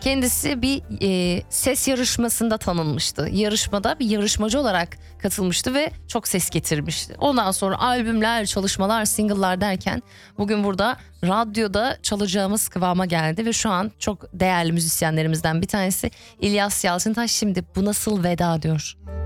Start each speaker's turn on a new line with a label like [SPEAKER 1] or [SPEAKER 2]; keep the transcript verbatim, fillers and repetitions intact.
[SPEAKER 1] Kendisi bir e, ses yarışmasında tanınmıştı. Yarışmada bir yarışmacı olarak katılmıştı ve çok ses getirmişti. Ondan sonra albümler, çalışmalar, single'lar derken bugün burada radyoda çalacağımız kıvama geldi ve şu an çok değerli müzisyenlerimizden bir tanesi İlyas Yalçıntaş şimdi Bu Nasıl Veda diyor.